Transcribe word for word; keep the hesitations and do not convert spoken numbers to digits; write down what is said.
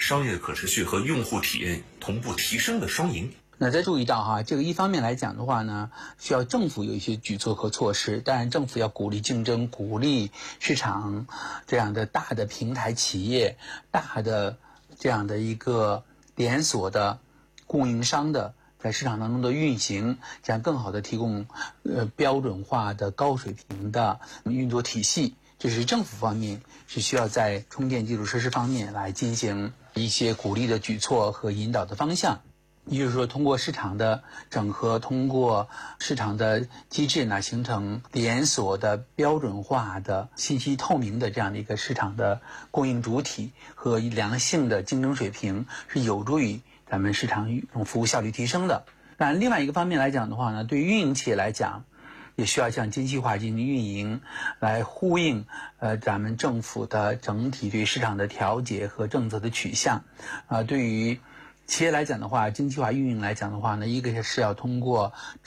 商业可持续和用户体验同步提升的双赢。 那再注意到哈，这个一方面来讲的话呢，需要政府有一些举措和措施，当然政府要鼓励竞争，鼓励市场这样的大的平台企业，大的这样的一个连锁的供应商的在市场当中的运行，这样更好的提供呃标准化的高水平的运作体系。这是政府方面是需要在充电基础设施方面来进行一些鼓励的举措和引导的方向。也就是说，通过市场的整合，通过市场的机制呢，形成连锁的标准化的信息透明的这样的一个市场的供应主体和良性的竞争水平，是有助于咱们市场服务效率提升的。当然，另外一个方面来讲的话呢，对于运营企业来讲，也需要向精细化进行运营，来呼应呃咱们政府的整体对市场的调节和政策的取向。啊、呃，对于企业来讲的话，精细化运营来讲的话呢，一个是要通过